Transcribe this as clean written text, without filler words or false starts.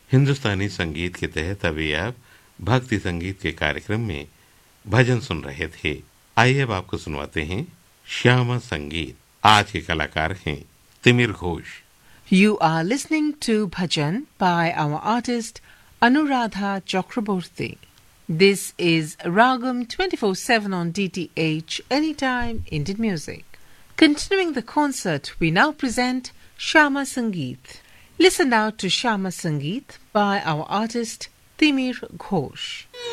हिंदुस्तानी संगीत के तहत अभी आप भक्ति संगीत के कार्यक्रम में भजन सुन रहे थे। आइए अब आपको सुनवाते हैं श्यामा संगीत। आज के कलाकार हैं तिमिर Ghosh. You are listening to Bhajan by our artist Anuradha Chakraborty. This is Ragam 24/7 on DTH Anytime Indian Music. Continuing the concert, we now present Shama Sangeet. Listen now to Shama Sangeet by our artist Timir Ghosh.